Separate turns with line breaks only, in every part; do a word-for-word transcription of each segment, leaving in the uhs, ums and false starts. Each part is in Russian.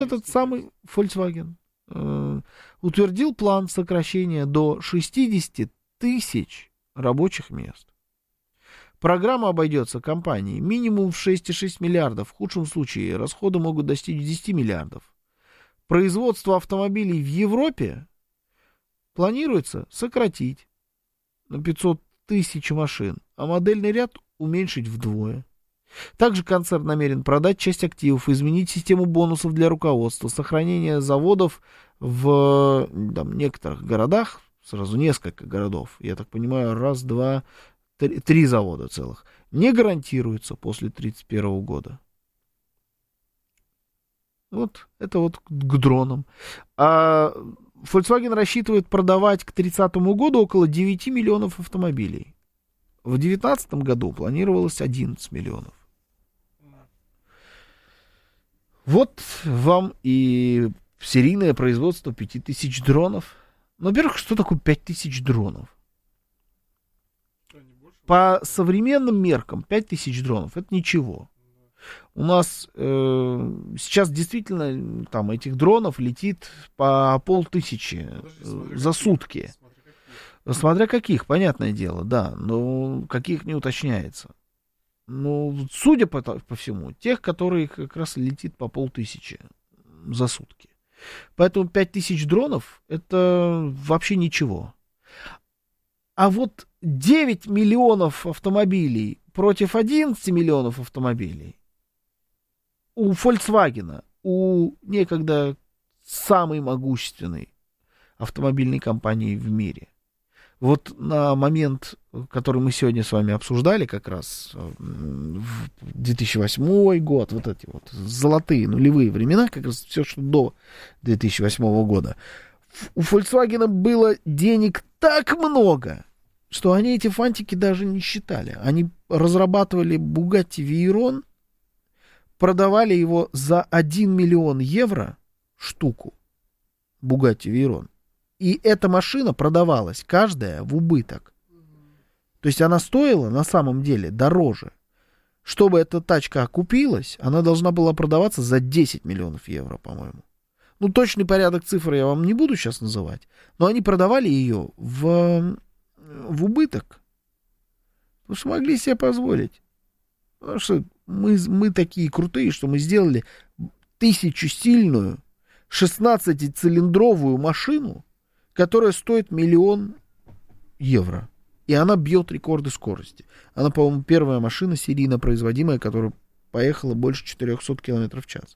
Этот самый Volkswagen э, утвердил план сокращения до шестьдесят тысяч рабочих мест. Программа обойдется компании минимум в шесть целых шесть десятых миллиардов. В худшем случае расходы могут достичь десять миллиардов. Производство автомобилей в Европе планируется сократить на пятьсот тысяч машин, а модельный ряд уменьшить вдвое. Также концерн намерен продать часть активов, изменить систему бонусов для руководства, сохранение заводов в там, некоторых городах, сразу несколько городов, я так понимаю, раз, два, три, три завода целых, не гарантируется после тридцать первого года. Вот, это вот к дронам. А Volkswagen рассчитывает продавать к тридцатому году около девять миллионов автомобилей. В две тысячи девятнадцатом году планировалось одиннадцать миллионов. Вот вам и серийное производство пять тысяч дронов. Ну, во-первых, что такое пять тысяч дронов? По современным меркам пять тысяч дронов — это ничего. У нас э, сейчас действительно там этих дронов летит по полтысячи э, за сутки. Смотря каких, понятное дело, да, но каких не уточняется. Ну, судя по, по всему, тех, которые как раз летит по полтысячи за сутки. Поэтому пять тысяч дронов — это вообще ничего. А вот девять миллионов автомобилей против одиннадцати миллионов автомобилей у Volkswagen, у некогда самой могущественной автомобильной компании в мире. Вот на момент, который мы сегодня с вами обсуждали, как раз две тысячи восьмой год, вот эти вот золотые нулевые времена, как раз все, что до две тысячи восьмого года, у Volkswagen было денег так много, что они эти фантики даже не считали. Они разрабатывали Bugatti Veyron, продавали его за один миллион евро штуку, Bugatti Veyron. И эта машина продавалась каждая в убыток. То есть она стоила на самом деле дороже. Чтобы эта тачка окупилась, она должна была продаваться за десять миллионов евро, по-моему. Ну, точный порядок цифр я вам не буду сейчас называть. Но они продавали ее в, в убыток. Потому что могли себе позволить. Потому что мы, мы такие крутые, что мы сделали тысячусильную шестнадцатицилиндровую машину, которая стоит миллион евро. И она бьет рекорды скорости. Она, по-моему, первая машина серийно производимая, которая поехала больше четырехсот километров в час.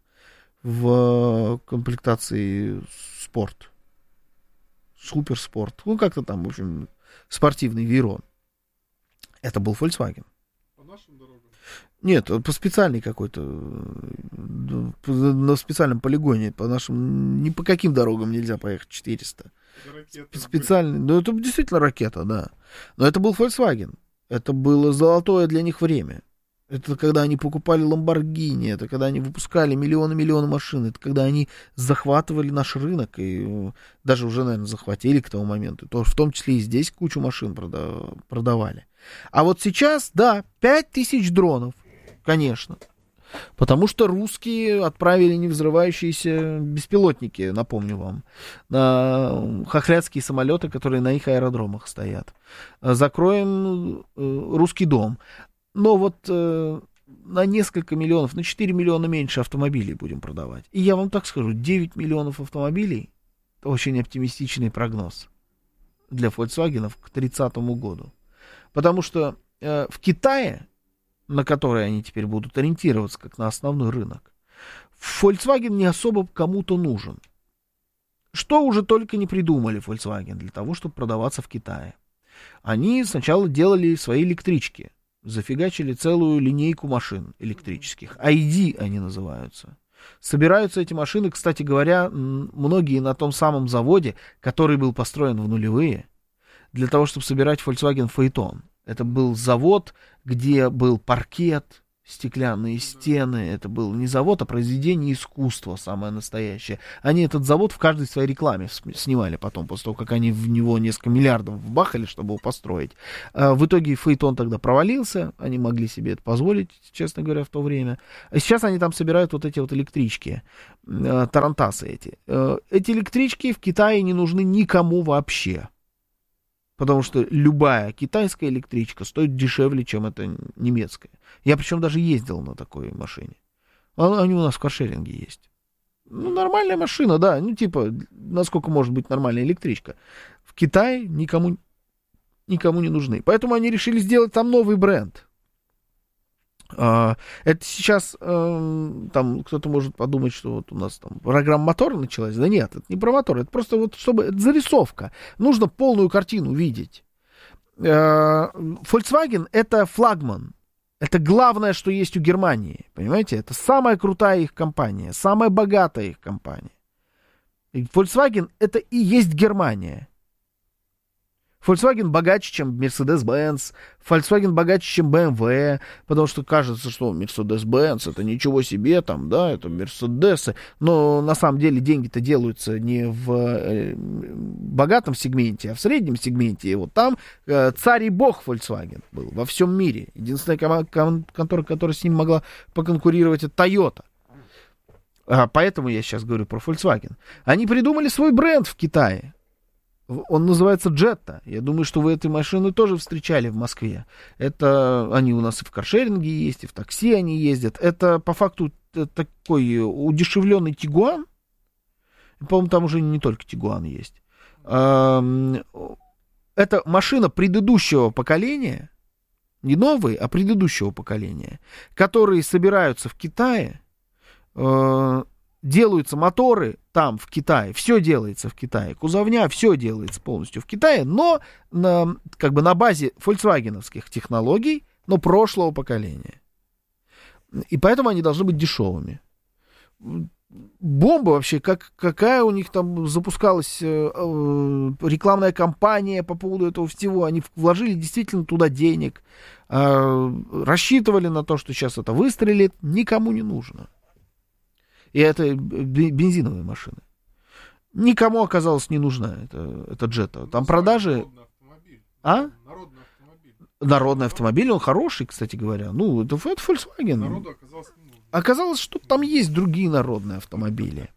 В комплектации спорт. Суперспорт. Ну, как-то там, в общем, спортивный Veyron. Это был Volkswagen.
По нашим дорогам?
Нет, по специальной какой-то, на специальном полигоне, по нашим, ни по каким дорогам нельзя поехать четыреста. Специальный, ну это действительно ракета, да. Но это был Volkswagen. Это было золотое для них время. Это когда они покупали Lamborghini, это когда они выпускали миллионы-миллионы машин, это когда они захватывали наш рынок, и даже уже, наверное, захватили к тому моменту. То, в том числе и здесь кучу машин прода- продавали. А вот сейчас, да, пять тысяч дронов, конечно. Потому что русские отправили невзрывающиеся беспилотники, напомню вам, на хохрядские самолеты, которые на их аэродромах стоят. Закроем русский дом. Но вот э, на несколько миллионов, на четыре миллиона меньше автомобилей будем продавать. И я вам так скажу, девять миллионов автомобилей — это очень оптимистичный прогноз для Volkswagen к тридцатому году. Потому что э, в Китае, на который они теперь будут ориентироваться как на основной рынок, Volkswagen не особо кому-то нужен. Что уже только не придумали Volkswagen для того, чтобы продаваться в Китае. Они сначала делали свои электрички, зафигачили целую линейку машин электрических. ай ди они называются. Собираются эти машины, кстати говоря, многие на том самом заводе, который был построен в нулевые, для того, чтобы собирать Volkswagen Phaeton. Это был завод, где был паркет, стеклянные стены. Это был не завод, а произведение искусства самое настоящее. Они этот завод в каждой своей рекламе снимали потом, после того, как они в него несколько миллиардов вбахали, чтобы его построить. В итоге фаэтон тогда провалился, они могли себе это позволить, честно говоря, в то время. А сейчас они там собирают вот эти вот электрички, тарантасы эти. Эти электрички в Китае не нужны никому вообще. Потому что любая китайская электричка стоит дешевле, чем эта немецкая. Я причем даже ездил на такой машине. Они у нас в каршеринге есть. Ну, нормальная машина, да. Ну, типа, насколько может быть нормальная электричка. В Китае никому, никому не нужны. Поэтому они решили сделать там новый бренд. Это сейчас там кто-то может подумать, что вот у нас там программа мотора началась. Да нет, это не про мотор, это просто вот чтобы это зарисовка. Нужно полную картину видеть. Volkswagen — это флагман. Это главное, что есть у Германии. Понимаете? Это самая крутая их компания, самая богатая их компания. И Volkswagen — это и есть Германия. Volkswagen богаче, чем Mercedes-Benz, Volkswagen богаче, чем бэ эм вэ, потому что кажется, что Mercedes-Benz это ничего себе, там, да, это Mercedes, но на самом деле деньги-то делаются не в э, богатом сегменте, а в среднем сегменте, и вот там э, царь и бог Volkswagen был во всем мире. Единственная ком- ком- контора, которая с ним могла поконкурировать, это Toyota. А, поэтому я сейчас говорю про Volkswagen. Они придумали свой бренд в Китае. Он называется Jetta. Я думаю, что вы эту машину тоже встречали в Москве. Это они у нас и в каршеринге есть, и в такси они ездят. Это по факту такой удешевленный Тигуан. По-моему, там уже не только Тигуан есть. Это машина предыдущего поколения, не новой, а предыдущего поколения, которые собираются в Китае. Делаются моторы там, в Китае, все делается в Китае, кузовня, все делается полностью в Китае, но на, как бы на базе фольксвагеновских технологий, но прошлого поколения. И поэтому они должны быть дешевыми. Бомба вообще, как, какая у них там запускалась э, э, рекламная кампания по поводу этого всего. Они вложили действительно туда денег, э, рассчитывали на то, что сейчас это выстрелит, никому не нужно. И это бензиновые машины. Никому оказалось не нужна эта, эта Jetta. Там продажи...
Народный автомобиль.
А?
Народный автомобиль.
Народный автомобиль, он хороший, кстати говоря. Ну, это, это Volkswagen.
Народу оказалось не нужно.
Оказалось, что там есть другие народные автомобили.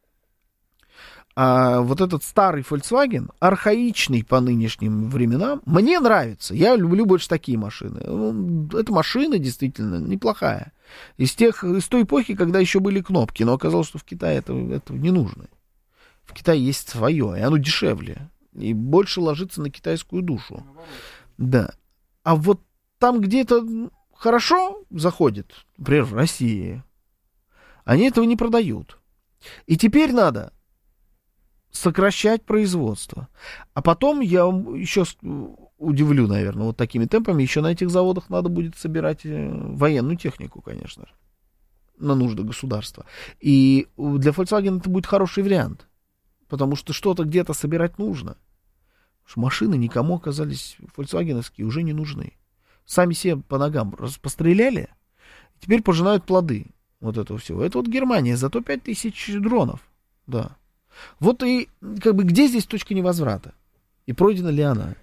А вот этот старый Volkswagen, архаичный по нынешним временам, мне нравится. Я люблю больше такие машины. Эта машина действительно неплохая. Из, тех, из той эпохи, когда еще были кнопки. Но оказалось, что в Китае это, это не нужно. В Китае есть свое, и оно дешевле. И больше ложится на китайскую душу. Да. А вот там, где это хорошо заходит, например, в России, они этого не продают. И теперь надо сокращать производство. А потом я еще удивлю, наверное, вот такими темпами. Еще на этих заводах надо будет собирать военную технику, конечно же, на нужды государства. И для Volkswagen это будет хороший вариант. Потому что что-то где-то собирать нужно. Потому что машины никому оказались фольксвагеновские уже не нужны. Сами себе по ногам постреляли, теперь пожинают плоды вот этого всего. Это вот Германия, зато пять тысяч дронов. Да. Вот и как бы где здесь точка невозврата? И пройдена ли она?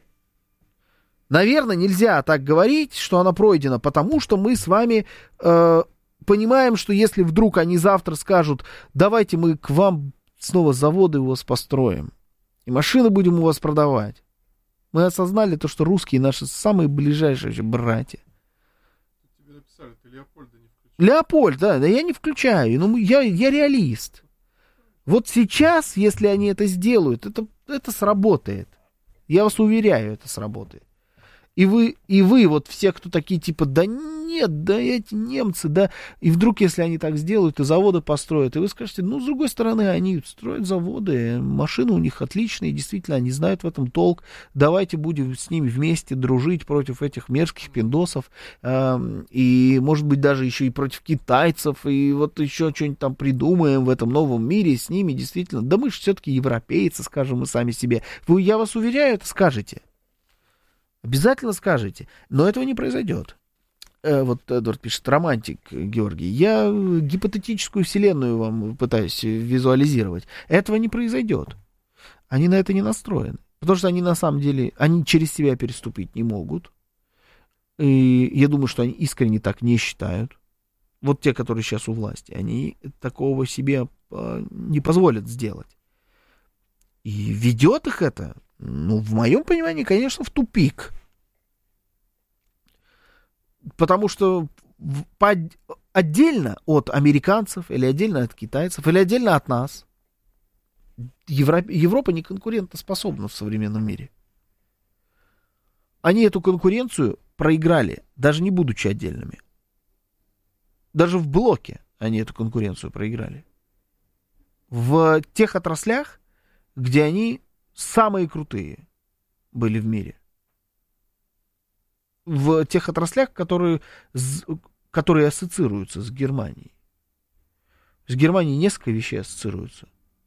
Наверное, нельзя так говорить, что она пройдена, потому что мы с вами э, понимаем, что если вдруг они завтра скажут, давайте мы к вам снова заводы у вас построим, и машины будем у вас продавать, мы осознали то, что русские наши самые ближайшие братья.
Тебе написали, ты Леопольда не включаешь.
Леопольд, да, да я не включаю, но я, я реалист. Вот сейчас, если они это сделают, это, это сработает. Я вас уверяю, это сработает. И вы, и вы, вот все, кто такие, типа, да нет, да эти немцы, да, и вдруг, если они так сделают, и заводы построят, и вы скажете, ну, с другой стороны, они строят заводы, машины у них отличные, действительно, они знают в этом толк, давайте будем с ними вместе дружить против этих мерзких пиндосов, э, и, может быть, даже еще и против китайцев, и вот еще что-нибудь там придумаем в этом новом мире с ними, действительно, да мы же все-таки европейцы, скажем мы сами себе, вы, я вас уверяю, это скажете. Обязательно скажете, но этого не произойдет. э, вот Эдвард пишет, романтик, Георгий, я гипотетическую вселенную вам пытаюсь визуализировать. Этого не произойдет. Они на это не настроены. Потому что они на самом деле, они через себя переступить не могут. И я думаю, что они искренне так не считают. Вот те, которые сейчас у власти, они такого себе не позволят сделать. И ведет их это, ну, в моем понимании, конечно, в тупик. Потому что по, отдельно от американцев, или отдельно от китайцев, или отдельно от нас, Европа, Европа не конкурентоспособна в современном мире. Они эту конкуренцию проиграли, даже не будучи отдельными. Даже в блоке они эту конкуренцию проиграли. В тех отраслях, где они самые крутые были в мире. В тех отраслях, которые, которые ассоциируются с Германией. С Германией несколько вещей ассоциируются.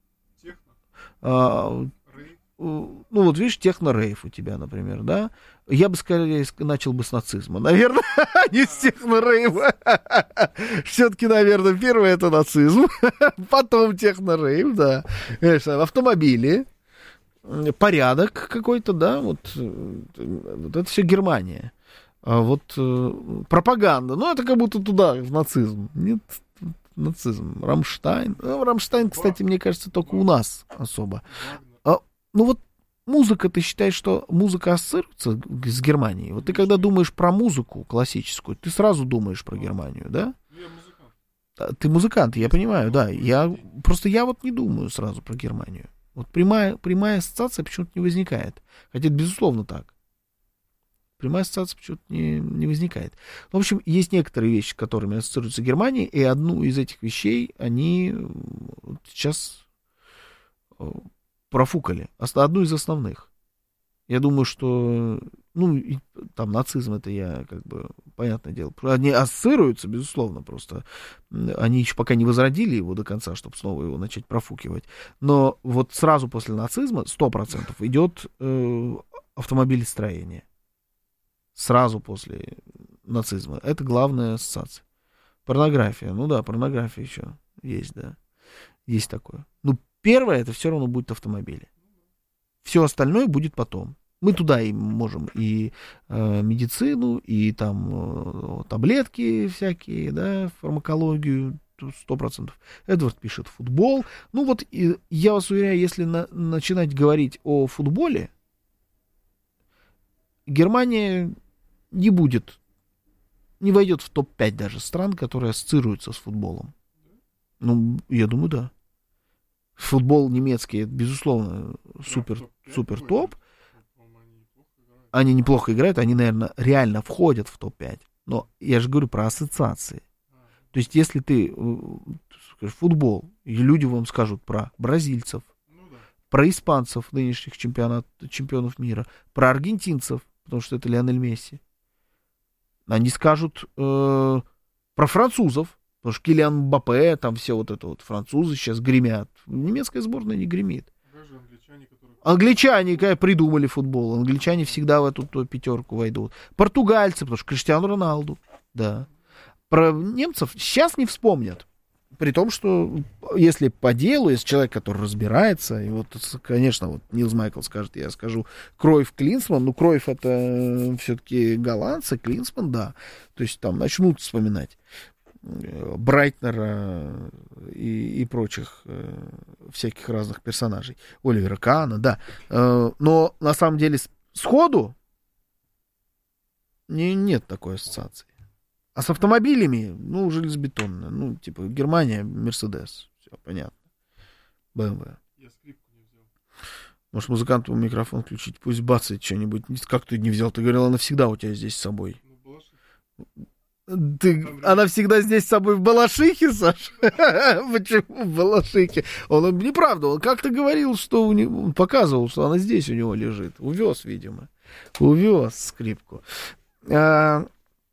А, ну, вот видишь, техно-рейв у тебя, например, да? Я бы скорее начал бы с нацизма. Наверное, не с техно-рейва. Все-таки, наверное, первое это нацизм. Потом техно-рейв, да. Автомобили. Порядок какой-то, да. Вот, вот это все Германия. А вот пропаганда. Ну, это как будто туда, в нацизм. Нет, нацизм. Рамштайн. Ну, Рамштайн, кстати, мне кажется, только у нас особо. А, ну вот музыка, ты считаешь, что музыка ассоциируется с Германией? Вот ты когда думаешь про музыку классическую, ты сразу думаешь про Германию, да?
Я музыкант.
Ты музыкант, я понимаю, да. Я, просто я вот не думаю сразу про Германию. Вот прямая, прямая ассоциация почему-то не возникает. Хотя это безусловно так. Прямая ассоциация почему-то не, не возникает. В общем, есть некоторые вещи, с которыми ассоциируется Германия, и одну из этих вещей они сейчас профукали. Одну из основных. Я думаю, что, ну, и, там, нацизм, это я, как бы, понятное дело, они ассоциируются, безусловно, просто они еще пока не возродили его до конца, чтобы снова его начать профукивать. Но вот сразу после нацизма сто процентов идет э, автомобилестроение. Сразу после нацизма. Это главная ассоциация. Порнография. Ну да, порнография еще есть, да. Есть такое. Ну, первое, это все равно будет автомобили. Все остальное будет потом. Мы туда и можем и э, медицину, и там э, таблетки всякие, да, фармакологию, сто процентов. Эдвард пишет футбол. Ну вот, и, я вас уверяю, если на, начинать говорить о футболе, Германия не будет, не войдет в топ пять даже стран, которые ассоциируются с футболом. Ну, я думаю, да. Футбол немецкий, безусловно, супер, супер топ. Они неплохо играют, они, наверное, реально входят в топ пять. Но я же говорю про ассоциации. То есть, если ты скажешь, футбол, и люди вам скажут про бразильцев, про испанцев, нынешних чемпионат, чемпионов мира, про аргентинцев, потому что это Лионель Месси. Они скажут э, про французов, потому что Килиан Мбаппе, там все вот это вот французы сейчас гремят. Немецкая сборная не гремит.
Англичане, которые...
Англичане, когда придумали футбол, англичане всегда в эту пятерку войдут. Португальцы, потому что Криштиану Роналду, да. Про немцев сейчас не вспомнят. При том, что если по делу, если человек, который разбирается, и вот, конечно, вот Нилс Майкл скажет, я скажу, Кройф, Клинсман, ну, Кройф это все-таки голландцы, Клинсман, да, то есть там начнут вспоминать Брайтнера и, и прочих э, всяких разных персонажей, Оливера Каана, да, э, но на самом деле сходу не, нет такой ассоциации. А с автомобилями, ну, железобетонно. Ну, типа, Германия, Мерседес. Все, понятно. бэ эм вэ.
Я скрипку не взял.
Может, музыканту микрофон включить? Пусть бацает что-нибудь. Как ты не взял? Ты говорил, она всегда у тебя здесь с собой.
Ну,
Ты... Она всегда здесь с собой в Балашихе, Саш? Почему в Балашихе? Он, неправда, он как-то говорил, что у него... Он показывал, что она здесь у него лежит. Увез, видимо. Увез скрипку. А...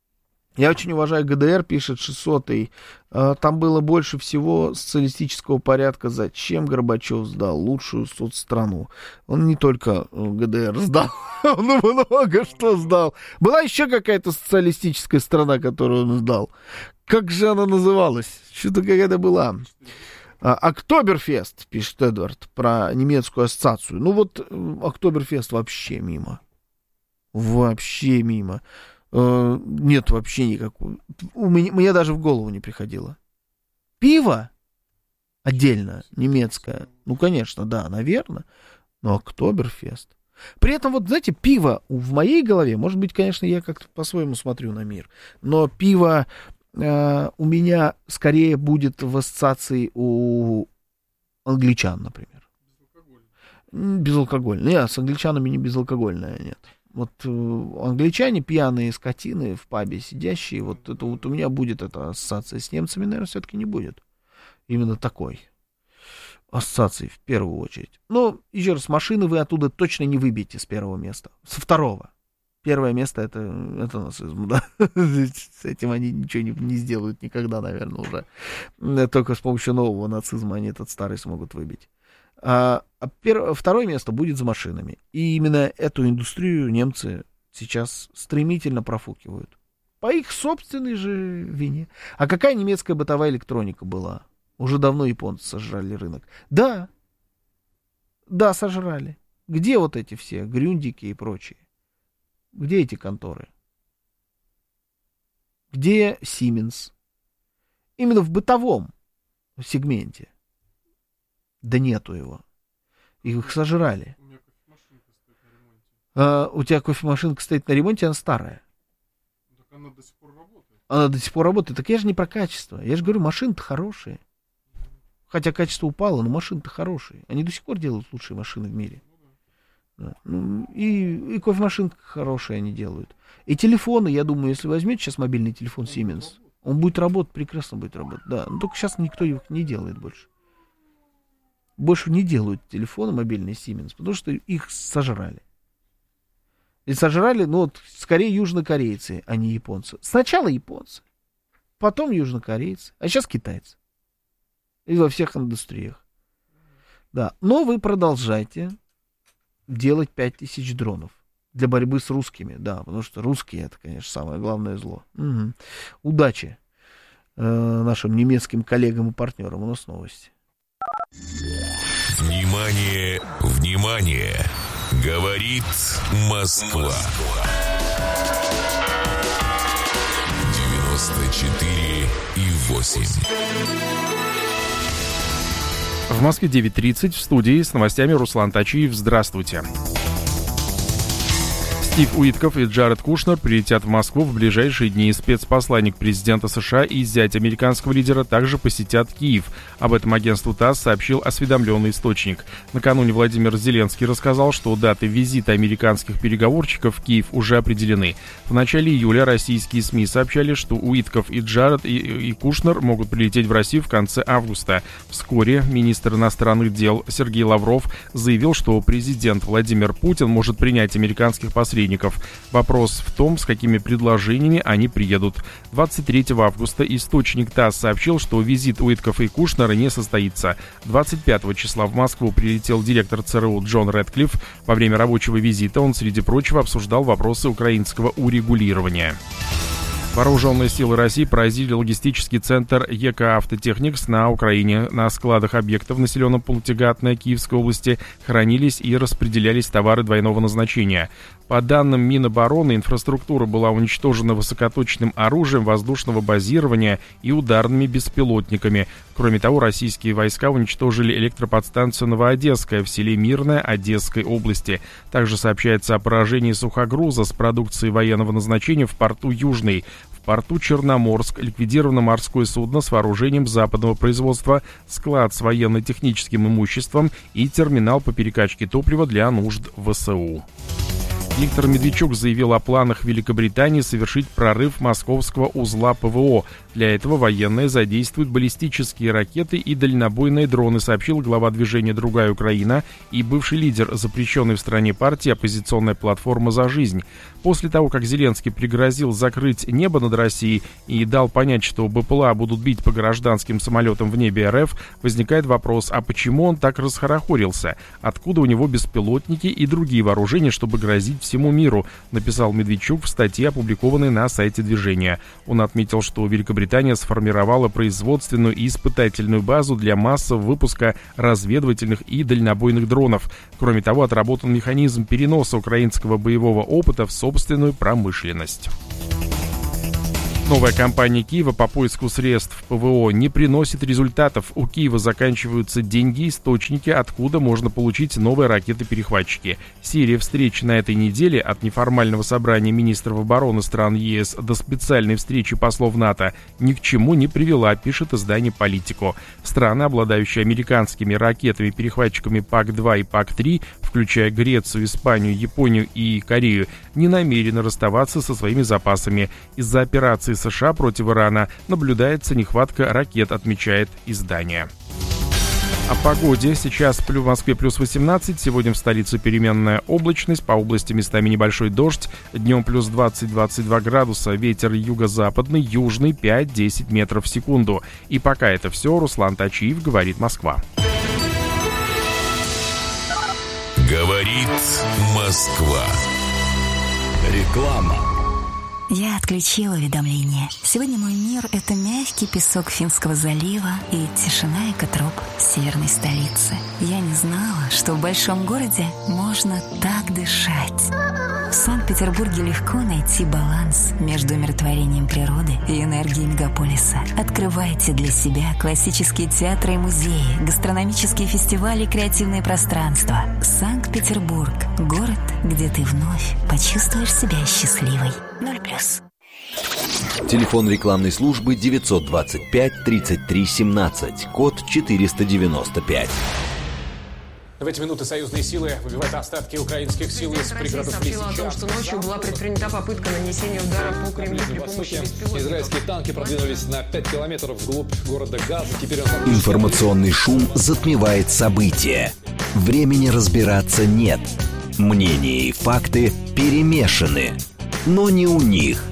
Я очень уважаю ГДР, пишет шестисотый. Там было больше всего социалистического порядка. Зачем Горбачев сдал лучшую соцстрanu? Он не только ГДР сдал, он много что сдал. Была еще какая-то социалистическая страна, которую он сдал. Как же она называлась? Что-то какая-то была. Октоберфест, пишет Эдвард, про немецкую ассоциацию. Ну вот Октоберфест вообще мимо. Вообще мимо. Нет вообще никакого. У меня, мне даже в голову не приходило. Пиво отдельно, немецкое. Ну, конечно, да, наверное. Но Октоберфест. При этом, вот, знаете, пиво в моей голове, может быть, конечно, я как-то по-своему смотрю на мир, но пиво э, у меня скорее будет в ассоциации у англичан, например. Безалкогольное. Нет, с англичанами не безалкогольное, нет. Вот э, англичане, пьяные скотины в пабе сидящие, вот это вот у меня будет эта ассоциация. С немцами, наверное, все-таки не будет. Именно такой ассоциации в первую очередь. Но, еще раз, машины вы оттуда точно не выбьете с первого места. Со второго. Первое место это, это нацизм, да. С этим они ничего не, не сделают никогда, наверное, уже. Только с помощью нового нацизма они этот старый смогут выбить. А, а пер, второе место будет за машинами. И именно эту индустрию немцы сейчас стремительно профукивают. По их собственной же вине. А какая немецкая бытовая электроника была? Уже давно японцы сожрали рынок. Да, да, сожрали. Где вот эти все грюндики и прочие? Где эти конторы? Где Siemens? Именно в бытовом сегменте. Да нету его. Их сожрали.
У меня кофемашинка стоит на ремонте.
А, у тебя кофемашинка стоит на ремонте, она старая.
Так она до сих пор работает.
Она до сих пор работает. Так я же не про качество. Я же говорю, машины-то хорошие. Хотя качество упало, но машины-то хорошие. Они до сих пор делают лучшие машины в мире. Да. Ну, и, и кофемашинка хорошая они делают. И телефоны, я думаю, если возьмете сейчас мобильный телефон Siemens, он будет работать, прекрасно будет работать. Да, но только сейчас никто их не делает больше. Больше не делают телефоны мобильные Siemens, потому что их сожрали. И сожрали, ну вот, скорее южнокорейцы, а не японцы. Сначала японцы, потом южнокорейцы, а сейчас китайцы. И во всех индустриях. Да, но вы продолжайте делать пять тысяч дронов для борьбы с русскими, да, потому что русские это, конечно, самое главное зло. Угу. Удачи э, нашим немецким коллегам и партнерам. У нас новости.
Внимание, внимание! Говорит Москва. девяносто четыре и восемь.
В Москве девять тридцать, в студии с новостями Руслан Тачиев. Здравствуйте. Стив Уитков и Джаред Кушнер прилетят в Москву в ближайшие дни. Спецпосланник президента США и зять американского лидера также посетят Киев. Об этом агентству ТАСС сообщил осведомленный источник. Накануне Владимир Зеленский рассказал, что даты визита американских переговорщиков в Киев уже определены. В начале июля российские СМИ сообщали, что Уитков и Джаред и, и Кушнер могут прилететь в Россию в конце августа. Вскоре министр иностранных дел Сергей Лавров заявил, что президент Владимир Путин может принять американских посредников. Вопрос в том, с какими предложениями они приедут. двадцать третьего августа источник ТАСС сообщил, что визит Уитков и Кушнера не состоится. двадцать пятого числа в Москву прилетел директор ЦРУ Джон Рэдклифф. Во время рабочего визита он, среди прочего, обсуждал вопросы украинского урегулирования. Вооруженные силы России поразили логистический центр ЕК «Автотехникс» на Украине. На складах объекта в населенном пункте Гатная Киевской области хранились и распределялись товары двойного назначения. По данным Минобороны, инфраструктура была уничтожена высокоточным оружием воздушного базирования и ударными беспилотниками. Кроме того, российские войска уничтожили электроподстанцию «Новоодесская» в селе Мирное Одесской области. Также сообщается о поражении сухогруза с продукцией военного назначения в порту Южный. В порту Черноморск ликвидировано морское судно с вооружением западного производства, склад с военно-техническим имуществом и терминал по перекачке топлива для нужд ВСУ. Виктор Медведчук заявил о планах Великобритании совершить прорыв московского узла ПВО. Для этого военные задействуют баллистические ракеты и дальнобойные дроны, сообщил глава движения «Другая Украина» и бывший лидер запрещенной в стране партии «Оппозиционная платформа за жизнь». После того, как Зеленский пригрозил закрыть небо над Россией и дал понять, что БПЛА будут бить по гражданским самолетам в небе РФ, возникает вопрос, а почему он так расхорохорился? Откуда у него беспилотники и другие вооружения, чтобы грозить всему миру, написал Медведчук в статье, опубликованной на сайте движения. Он отметил, что Великобритания сформировала производственную и испытательную базу для массового выпуска разведывательных и дальнобойных дронов. Кроме того, отработан механизм переноса украинского боевого опыта в собственную промышленность. Новая кампания Киева по поиску средств ПВО не приносит результатов. У Киева заканчиваются деньги, источники, откуда можно получить новые ракеты-перехватчики. Серия встреч на этой неделе, от неформального собрания министров обороны стран ЕС до специальной встречи послов НАТО, ни к чему не привела, пишет издание «Политико». Страны, обладающие американскими ракетами-перехватчиками пак два и пак три, включая Грецию, Испанию, Японию и Корею, не намерены расставаться со своими запасами. Из-за операции США против Ирана наблюдается нехватка ракет, отмечает издание. О погоде. Сейчас в Москве плюс восемнадцать, сегодня в столице переменная облачность, по области местами небольшой дождь, днем плюс двадцать - двадцать два градуса, ветер юго-западный, южный пять - десять метров в секунду. И пока это все, Руслан Тачиев, говорит Москва.
Говорит Москва.
Реклама.
Я отключила уведомления. Сегодня мой мир — это мягкий песок Финского залива и тишина экотроп северной столицы. Я не знала, что в большом городе можно так дышать. В Санкт-Петербурге легко найти баланс между умиротворением природы и энергией мегаполиса. Открывайте для себя классические театры и музеи, гастрономические фестивали и креативные пространства. Санкт-Петербург — город, где ты вновь почувствуешь себя счастливой. Ноль плюс.
Телефон рекламной службы девятьсот двадцать пять тридцать три семнадцать, код четыреста девяносто пять.
В эти минуты союзные силы выбивают остатки украинских сил из пригородов Лисича.
О том, что ночью была предпринята попытка нанесения удара по Кремлю при помощи беспилотников.
Израильские танки продвинулись на пять километров вглубь города Газа. Теперь он...
Информационный шум затмевает события. Времени разбираться нет. Мнения и факты перемешаны. Но не у них.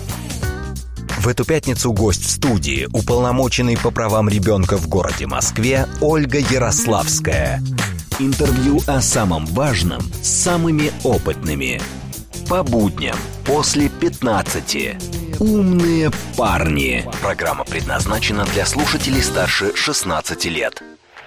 В эту пятницу гость в студии, уполномоченный по правам ребенка в городе Москве, Ольга Ярославская. Интервью о самом важном с самыми опытными. По будням после пятнадцати. Умные парни. Программа предназначена для слушателей старше шестнадцати лет.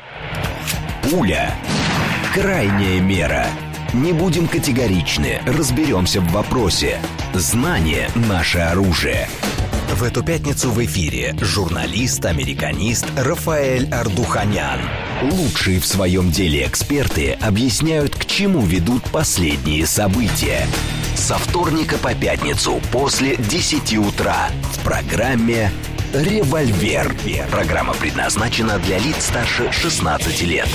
Пуля. Крайняя мера. Не будем категоричны, разберемся в вопросе. Знание – наше оружие. В эту пятницу в эфире журналист-американист Рафаэль Ардуханян. Лучшие в своем деле эксперты объясняют, к чему ведут последние события. Со вторника по пятницу после десяти утра в программе «Револьвер». Программа предназначена для лиц старше шестнадцати лет.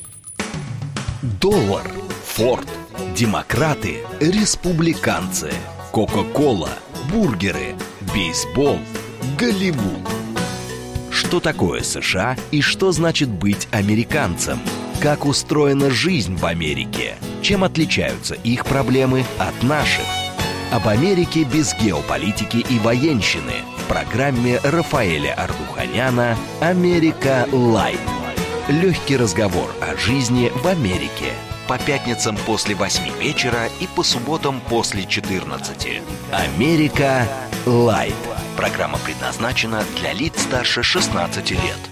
Доллар. Форд, демократы, республиканцы, Кока-кола, бургеры, бейсбол, Голливуд. Что такое США и что значит быть американцем? Как устроена жизнь в Америке? Чем отличаются их проблемы от наших? Об Америке без геополитики и военщины в программе Рафаэля Ардуханяна «Америка Лайт». Легкий разговор о жизни в Америке. По пятницам после восьми вечера и по субботам после четырнадцати. «Америка Лайт». Программа предназначена для лиц старше шестнадцати лет.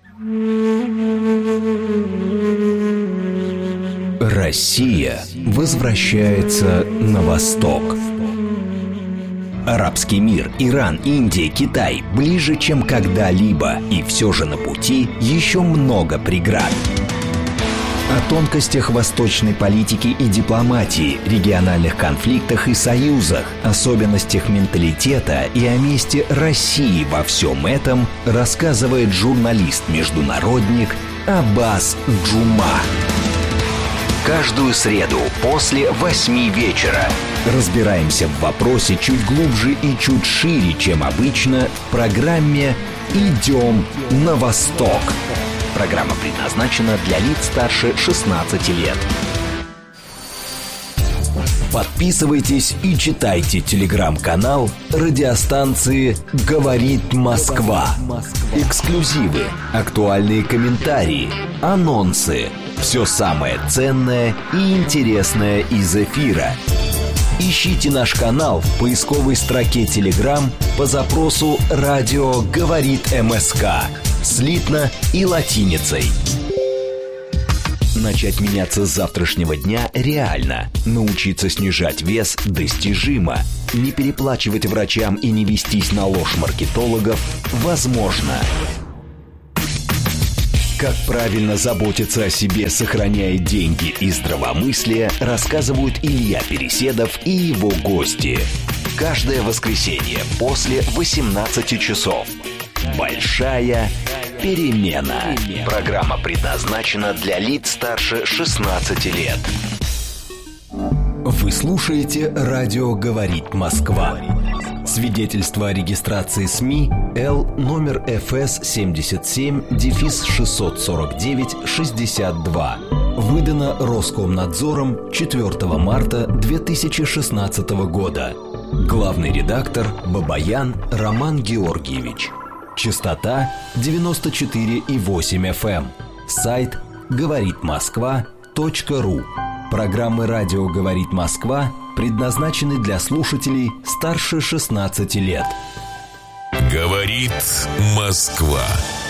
Россия возвращается на восток. Арабский мир, Иран, Индия, Китай ближе, чем когда-либо. И все же на пути еще много преград. О тонкостях восточной политики и дипломатии, региональных конфликтах и союзах, особенностях менталитета и о месте России во всем этом рассказывает журналист-международник Аббас Джума. Каждую среду после восьми вечера. Разбираемся в вопросе чуть глубже и чуть шире, чем обычно, в программе «Идем на восток». Программа предназначена для лиц старше шестнадцати лет. Подписывайтесь и читайте телеграм-канал радиостанции «Говорит Москва». Эксклюзивы, актуальные комментарии, анонсы. Все самое ценное и интересное из эфира. Ищите наш канал в поисковой строке Telegram по запросу «Радио говорит МСК» слитно и латиницей. Начать меняться с завтрашнего дня реально. Научиться снижать вес достижимо. Не переплачивать врачам и не вестись на ложь маркетологов возможно. Как правильно заботиться о себе, сохраняя деньги и здравомыслие, рассказывают Илья Переседов и его гости. Каждое воскресенье после восемнадцати часов. Большая перемена. Программа предназначена для лиц старше шестнадцати лет. Вы слушаете «Радио говорит Москва». Свидетельство о регистрации СМИ Л номер эф эс семьдесят семь шестьсот сорок девять шестьдесят два. Выдано Роскомнадзором четвёртого марта две тысячи шестнадцатого года. Главный редактор Бабаян Роман Георгиевич. Частота девяносто четыре и восемь эф эм. Сайт говорит москва точка ру. Программы «Радио говорит Москва» предназначены для слушателей старше шестнадцати лет.
Говорит Москва.